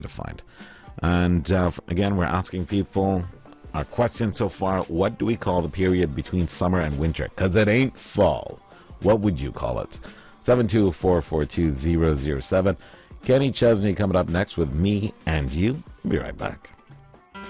to find. And again, we're asking people our question so far: what do we call the period between summer and winter? Because it ain't fall. What would you call it? 72442-007. Kenny Chesney coming up next with Me and You. Be right back.